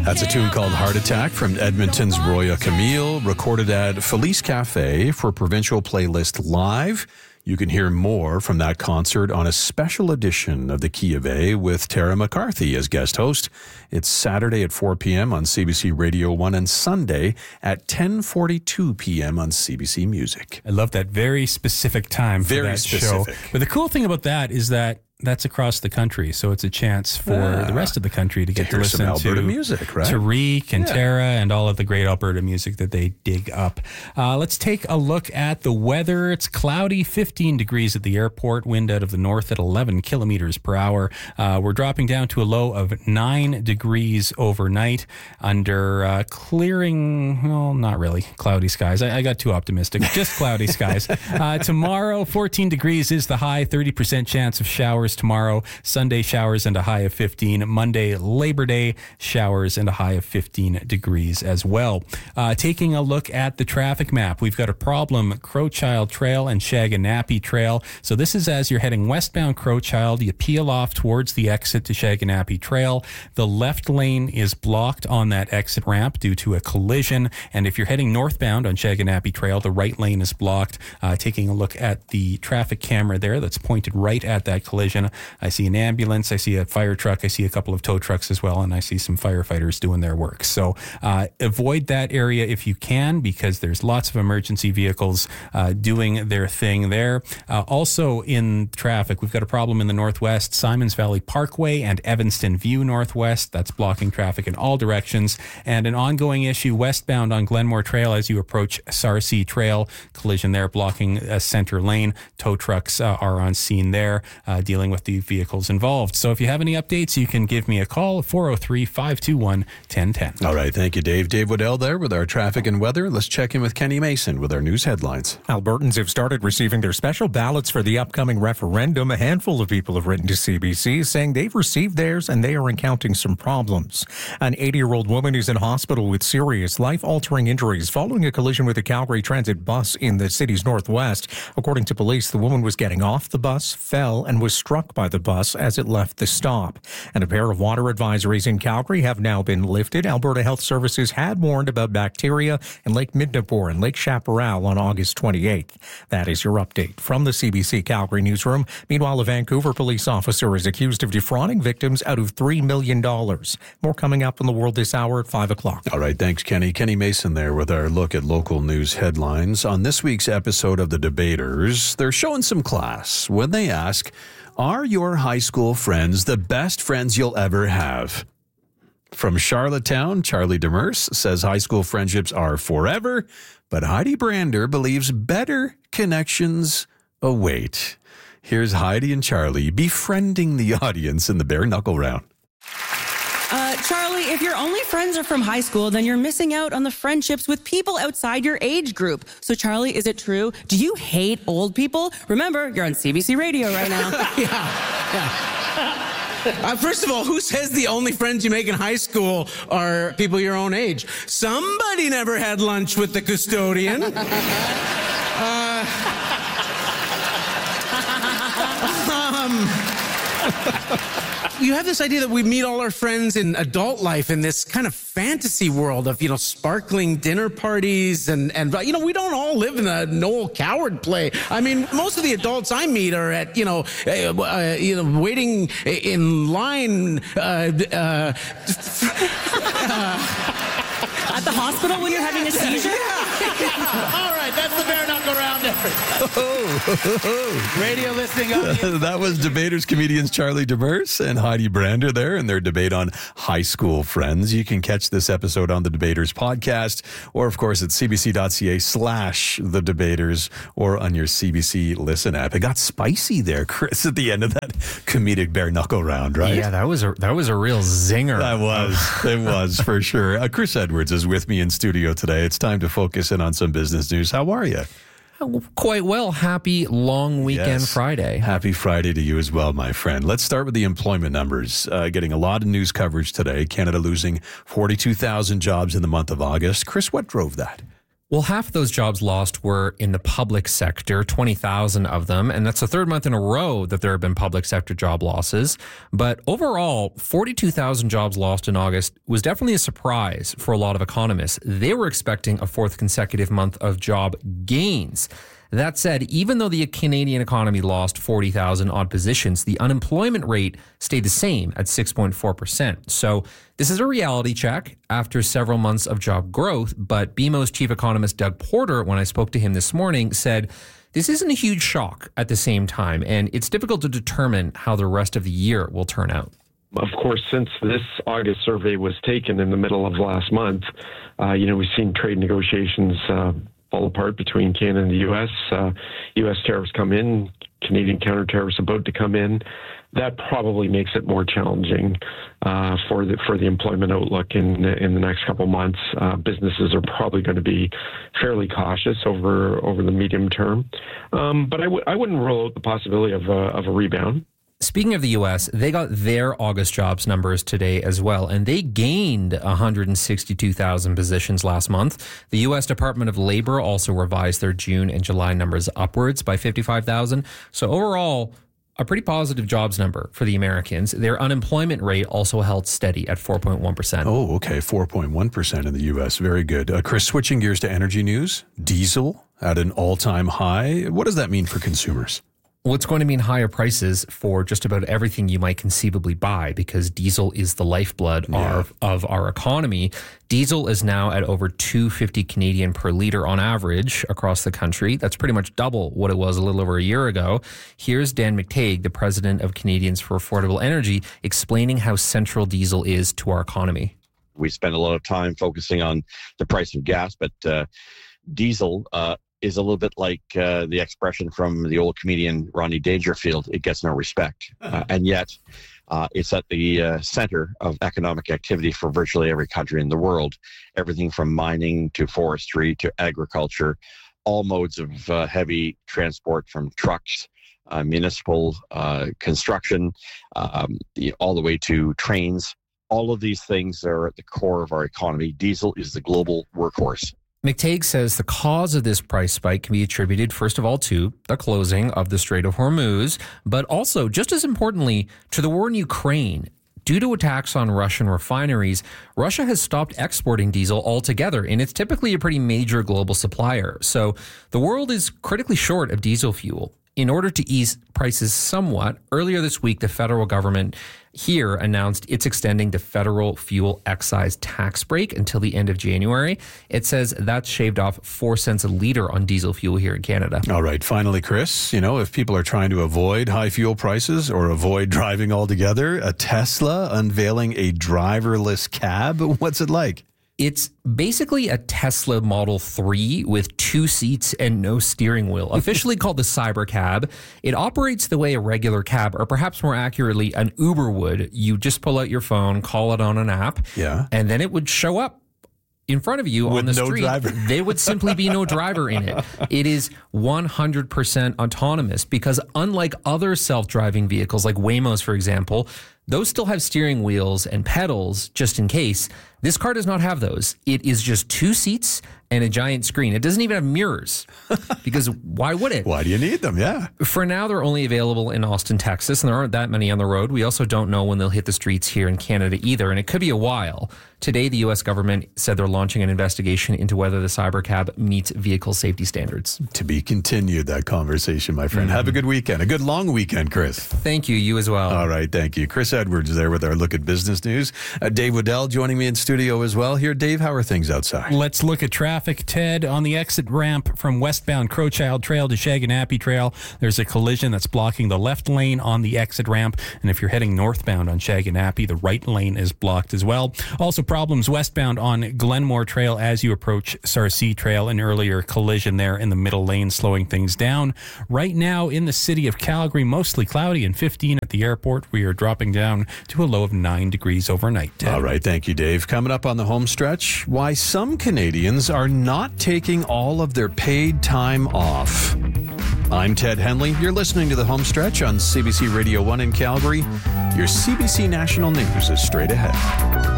That's a tune called Heart Attack from Edmonton's Roya Camille, recorded at Felice Cafe for Provincial Playlist Live. You can hear more from that concert on a special edition of the Key of A with Tara McCarthy as guest host. It's Saturday at 4 p.m. on CBC Radio 1 and Sunday at 10:42 p.m. on CBC Music. I love that very specific time for that show. But the cool thing about that is that that's across the country, so it's a chance for the rest of the country to get to listen some Alberta music, right? Tariq and Tara and all of the great Alberta music that they dig up. Let's take a look at the weather. It's cloudy, 15 degrees at the airport, wind out of the north at 11 kilometers per hour. We're dropping down to a low of 9 degrees overnight under clearing, well, not really, cloudy skies. I got too optimistic. Just cloudy skies. Tomorrow, 14 degrees is the high, 30% chance of showers tomorrow. Sunday, showers and a high of 15. Monday, Labor Day, showers and a high of 15 degrees as well. Taking a look at the traffic map, we've got a problem, Crowchild Trail and Shaganappi Trail. So this is as you're heading westbound Crowchild, you peel off towards the exit to Shaganappi Trail. The left lane is blocked on that exit ramp due to a collision. And if you're heading northbound on Shaganappi Trail, the right lane is blocked. Taking a look at the traffic camera there that's pointed right at that collision. I see an ambulance, I see a fire truck, I see a couple of tow trucks as well, and I see some firefighters doing their work. So avoid that area if you can, because there's lots of emergency vehicles doing their thing there. Also in traffic, we've got a problem in the northwest, Simons Valley Parkway and Evanston View Northwest. That's blocking traffic in all directions. And an ongoing issue westbound on Glenmore Trail as you approach Sarcee Trail. Collision there blocking a center lane. Tow trucks are on scene there, dealing with the vehicles involved. So if you have any updates, you can give me a call, 403-521-1010. All right, thank you, Dave. Dave Waddell there with our traffic and weather. Let's check in with Kenny Mason with our news headlines. Albertans have started receiving their special ballots for the upcoming referendum. A handful of people have written to CBC saying they've received theirs and they are encountering some problems. An 80-year-old woman is in hospital with serious life-altering injuries following a collision with a Calgary Transit bus in the city's northwest. According to police, the woman was getting off the bus, fell, and was struck by the bus as it left the stop. And a pair of water advisories in Calgary have now been lifted. Alberta Health Services had warned about bacteria in Lake Midnapore and Lake Chaparral on August 28th. That is your update from the CBC Calgary newsroom. Meanwhile, a Vancouver police officer is accused of defrauding victims out of $3 million. More coming up in the world this hour at 5 o'clock. All right, thanks, Kenny. Kenny Mason there with our look at local news headlines. On this week's episode of The Debaters, they're showing some class when they ask, are your high school friends the best friends you'll ever have? From Charlottetown, Charlie Demers says high school friendships are forever, but Heidi Brander believes better connections await. Here's Heidi and Charlie befriending the audience in the bare knuckle round. Charlie, if your only friends are from high school, then you're missing out on the friendships with people outside your age group. So, Charlie, is it true? Do you hate old people? Remember, you're on CBC Radio right now. Yeah. First of all, who says the only friends you make in high school are people your own age? Somebody never had lunch with the custodian. You have this idea that we meet all our friends in adult life in this kind of fantasy world of, sparkling dinner parties and we don't all live in a Noel Coward play. I mean, most of the adults I meet are at, waiting in line, At the hospital when you're having a seizure? All right, that's the bare knuckle round. Radio listening audience. That was Debaters comedians Charlie Demers and Heidi Brander there in their debate on high school friends. You can catch this episode on the Debaters podcast or, of course, at cbc.ca/The Debaters or on your CBC Listen app. It got spicy there, Chris, at the end of that comedic bare knuckle round, right? Yeah, that was a real zinger. It was for sure. Chris Edwards is with me in studio today. It's time to focus in on some business news. How are you? Quite well. Happy long weekend Friday. Happy Friday to you as well, my friend. Let's start with the employment numbers. Getting a lot of news coverage today. Canada losing 42,000 jobs in the month of August. Chris, what drove that? Well, half of those jobs lost were in the public sector, 20,000 of them. And that's the third month in a row that there have been public sector job losses. But overall, 42,000 jobs lost in August was definitely a surprise for a lot of economists. They were expecting a fourth consecutive month of job gains. That said, even though the Canadian economy lost 40,000 odd positions, the unemployment rate stayed the same at 6.4%. So this is a reality check after several months of job growth. But BMO's chief economist Doug Porter, when I spoke to him this morning, said this isn't a huge shock at the same time, and it's difficult to determine how the rest of the year will turn out. Of course, since this August survey was taken in the middle of last month, we've seen trade negotiations fall apart between Canada and the U.S. U.S. tariffs come in, Canadian counter tariffs about to come in. That probably makes it more challenging for the employment outlook in the next couple of months. Businesses are probably going to be fairly cautious over the medium term, but I wouldn't rule out the possibility of a rebound. Speaking of the U.S., they got their August jobs numbers today as well, and they gained 162,000 positions last month. The U.S. Department of Labor also revised their June and July numbers upwards by 55,000. So overall, a pretty positive jobs number for the Americans. Their unemployment rate also held steady at 4.1%. Oh, okay, 4.1% in the U.S. Very good. Chris, switching gears to energy news, diesel at an all-time high. What does that mean for consumers? Well, it's going to mean higher prices for just about everything you might conceivably buy because diesel is the lifeblood of our economy. Diesel is now at over $2.50 Canadian per litre on average across the country. That's pretty much double what it was a little over a year ago. Here's Dan McTague, the president of Canadians for Affordable Energy, explaining how central diesel is to our economy. We spend a lot of time focusing on the price of gas, but diesel is a little bit like the expression from the old comedian Rodney Dangerfield, it gets no respect. And yet it's at the center of economic activity for virtually every country in the world. Everything from mining to forestry to agriculture, all modes of heavy transport from trucks, municipal construction, all the way to trains. All of these things are at the core of our economy. Diesel is the global workhorse. McTague says the cause of this price spike can be attributed, first of all, to the closing of the Strait of Hormuz, but also, just as importantly, to the war in Ukraine. Due to attacks on Russian refineries, Russia has stopped exporting diesel altogether, and it's typically a pretty major global supplier. So the world is critically short of diesel fuel. In order to ease prices somewhat, earlier this week, the federal government here announced it's extending the federal fuel excise tax break until the end of January. It says that's shaved off 4 cents a litre on diesel fuel here in Canada. All right. Finally, Chris, if people are trying to avoid high fuel prices or avoid driving altogether, a Tesla unveiling a driverless cab. What's it like? It's basically a Tesla Model 3 with 2 seats and no steering wheel, officially called the Cybercab. It operates the way a regular cab, or perhaps more accurately, an Uber would. You just pull out your phone, call it on an app, and then it would show up in front of you on the street. Driver. There would simply be no driver in it. It is 100% autonomous because unlike other self-driving vehicles like Waymos, for example, those still have steering wheels and pedals just in case. This car does not have those. It is just 2 seats and a giant screen. It doesn't even have mirrors because why would it? Why do you need them? Yeah. For now, they're only available in Austin, Texas, and there aren't that many on the road. We also don't know when they'll hit the streets here in Canada either, and it could be a while. Today, the U.S. government said they're launching an investigation into whether the Cybercab meets vehicle safety standards. To be continued, that conversation, my friend. Have a good weekend. A good long weekend, Chris. Thank you. You as well. All right. Thank you. Chris Edwards there with our look at business news. Dave Waddell joining me in studio as well. Here, Dave, how are things outside? Let's look at traffic, Ted. On the exit ramp from westbound Crowchild Trail to Shaganappi Trail, there's a collision that's blocking the left lane on the exit ramp. And if you're heading northbound on Shaganappi, the right lane is blocked as well. Also problems westbound on Glenmore Trail as you approach Sarcee Trail. An earlier collision there in the middle lane, slowing things down. Right now in the city of Calgary, mostly cloudy and 15 at the airport. We are dropping down to a low of 9 degrees overnight, Ted. All right. Thank you, Dave. Coming up on the home stretch, why some Canadians are not taking all of their paid time off. I'm Ted Henley. You're listening to the home stretch on CBC Radio 1 in Calgary. Your CBC National News is straight ahead.